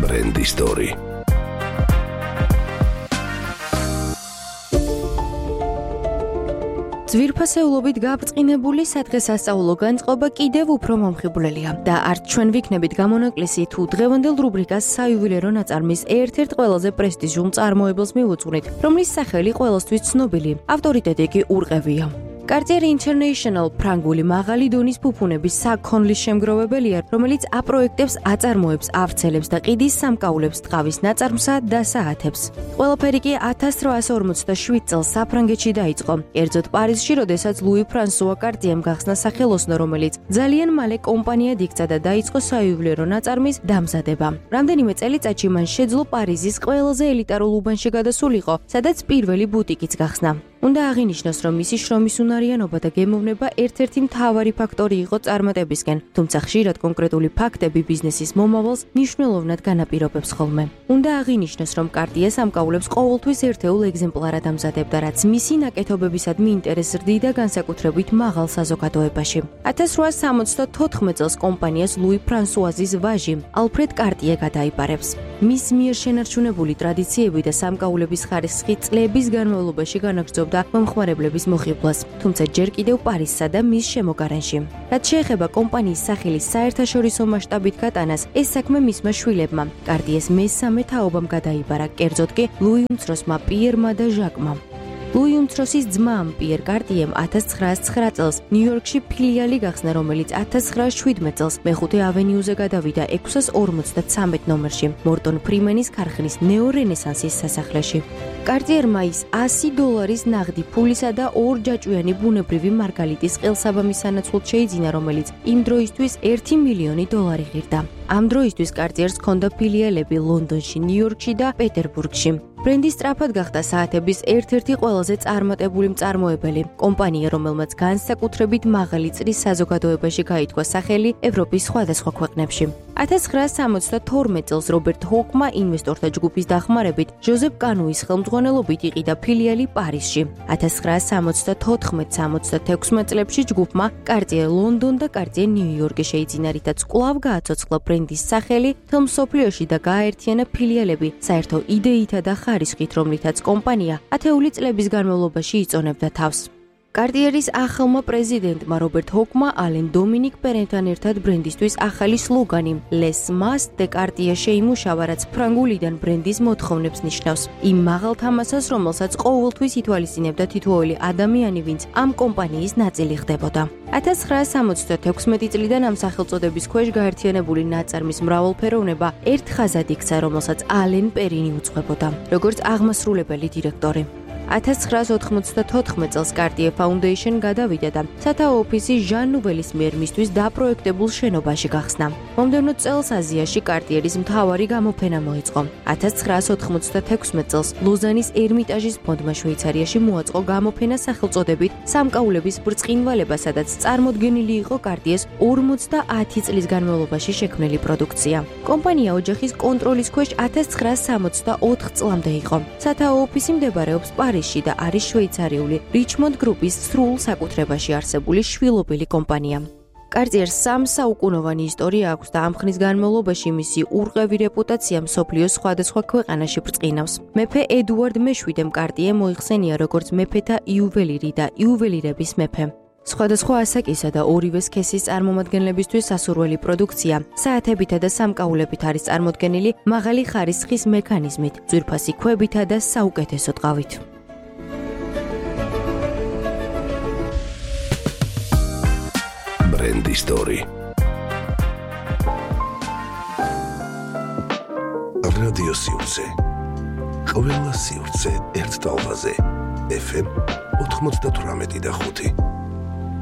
ბრენდი სტორი. ძვირფასეულობით გაბრწყინებული სადღესასწაულო განწყობა კიდევ უფრო მომხიბვლელია და არც ჩვენ ვიქნებით გამონაკლისი თუ დღევანდელ რუბრიკას საიუველირო ნაწარმის ერთ-ერთ ყველაზე პრესტიჟულ მწარმოებელს მივუძღვნით, რომლის სახელი ყველასთვის ცნობილი, ავტორიტეტი კი ურყევია. Cartier International ფრანგული მაღალი დონის ფუფუნების საქონლის შემგროვებელია, რომელიც აპროექტებს, აწარმოებს, ავრცელებს და ყიდის სამკაულებს ტყავის ნაწარმსა და საათებს. ყველაფერი კი 1847 წელს საფრანგეთში დაიწყო. კერძოდ პარიზში, როდესაც ლუი ფრანსუა კარტიემ გახსნა სახელოსნო, რომელიც ძალიან მალე კომპანიად იქცა და დაიწყო საიუველირო ნაწარმის დამზადება. რამდენიმე წელიწადში მან შეძლო პარიზის ყველაზე ელიტარულ უბანში გადასულიყო, სადაც პირველი ბუტიკიც გახსნა. უნდა აღინიშნოს, რომ მისი შრომის უნარიანობა და გემოვნება ერთ-ერთი მთავარი ფაქტორი იყო წარმატებისკენ, თუმცა ხშირად კონკრეტული ფაქტები ბიზნესის მომავალს მნიშვნელოვნად განაპირობებს ხოლმე. უნდა აღინიშნოს, რომ კარტიე სამკაულებს ყოველთვის ერთეულ ეგზემპლარად ამზადებდა, რაც მისი ნაკეთობებისადმი ინტერესს ზრდიდა განსაკუთრებით მაღალ საზოგადოებაში. 1874 წელს კომპანიას ლუი ფრანსუაზის ვაჟი, ალფრედ კარტიე გადაიბარებს. მის მიერ შენარჩუნებული ტრადიციები და სამკაულების ხარისხი წლების განმავლობაში განაგრძობდა მომხმარებლების მოხიბლას, თუმცა ჯერ კიდევ პარიზსა და მის შემოგარენში. რაც შეეხება კომპანიის სახელის საერთაშორისო მასშტაბით გატანას, ეს საქმე მისმა შვილებმა, კარტიეს მესამე თაობამ გადაიბარა, კერძოდ კი ლუი უმცროსმა პიერმა და ჟაკმა. ლუი უმცროსის ძმამ პიერ კარტიემ 1909 წელს ნიუ-იორკში ფილიალი გახსნა, რომელიც 1917 წელს მეხუთე ავენიუზე გადავიდა 643 ნომერში, მორტონ ფრიმენის ქარხნის ნეო-რენესანსის სასახლეში. კარტიერმა ის $100 ნაღდი ფულისა და 2 ჯაჭვიანი ბუნებრივი მარგალიტის ყელსაბამის სანაცვლოდ შეიძინა, რომელიც იმ დროისთვის $1 მილიონი ღირდა. ამ დროისთვის კარტიერს ჰქონდა ფილიალები ლონდონში, ნიუ-იორკში და პეტერბურგში. ბრენდი სწრაფად გახდა საათების ერთ-ერთი ყველაზე წარმატებული მწარმოებელი, კომპანია, რომელმაც განსაკუთრებით მაღალი წრის საზოგადოებაში გაითქვა სახელი ევროპის სხვადასხვა ქვეყნებში. 1972 წელს რობერტ ჰოკმა ინვესტორთა ჯგუფის დახმარებით ჟოზეფ კანუის ხელმძღვანელობით იყიდა ფილიალი პარიზში. 1974-76 წლებში ჯგუფმა კარტიე ლონდონ და კარტიე ნიუ-იორკი შეიძინა, რითაც კვლავ გააცოცხლა ბრენდის სახელი მთელ მსოფლიოში და გააერთიანა ფილიალები საერთო იდეითა და ხარისხით, რომლითაც კომპანია ათეული წლების განმავლობაში იწონებდა თავს. კარტიერის ახალმა პრეზიდენტმა რობერტ ჰოკმა ალენ დომინიკ პერენთან ერთად ბრენდისთვის ახალი სლოგანი Les Mas de Cartier შეიმუშავა, რაც ფრანგულიდან ბრენდის მოთხოვნებს ნიშნავს. იმ მაღალ თამასას, რომელსაც ყოველთვის ითვალისწინებდა თითოეული ადამიანი, ვინც ამ კომპანიის ნაწილი ხდებოდა. 1976 წლიდან ამ სახელწოდების ქვეშ გაერთიანებული ნაწარმის მრავალფეროვნება ერთ ხაზად იქცა, რომელსაც ალენ პერინი უძღვებოდა, როგორც აღმასრულებელი დირექტორი. 1994 წელს Cartier Foundation გადავიდა და სათაო ოფისი ჟან ნუველის მიერ მისთვის დაპროექტებულ შენობაში გახსნა. მომდევნო წელს აზიაში Cartieris მთავარი გამოფენა მოეწყო. 1996 წელს ლოზანის ერმიტაჟის ფონდმა შვეიცარიაში მოაწყო გამოფენა სახელწოდებით სამკაულების ბრწყინვალება, სადაც წარმოდგენილი იყო Cartier's 50 წლის განმავლობაში შექმნილი პროდუქცია. კომპანია ოჯახის კონტროლის ქვეშ 1964 წლამდე იყო. სათაო ოფისი მდებარეობს პარიზში და არის შვეიცარიული რიჩმონდ გრუპის სრულ საკუთრებაში არსებული შვილობილი კომპანია. Cartier's 3 საუკუნოვანი ისტორია აქვს და ამ ხნის განმავლობაში მისი ურყევი რეპუტაცია მსოფლიოს სხვადასხვა ქვეყანაში ბრწყინავს. მეფე ედუარდ მე-7-მ Cartier მოიხსენია როგორც მეფეთა იუველირი და იუველირების მეფე. სხვადასხვა ასაკისა და ორივე სქესის წარმომადგენლებისთვის სასურველი პროდუქცია, საათებითა და სამკაულებით არის წარმოდგენილი მაღალი ხარისხის მექანიზმით, ძვირფასი ქვებითა და საუკეთესო ტყავით. ბრენდი სტორი. რადიო სივრცე. ყველა სივრცე ერთ ტალღაზე. FM 98.5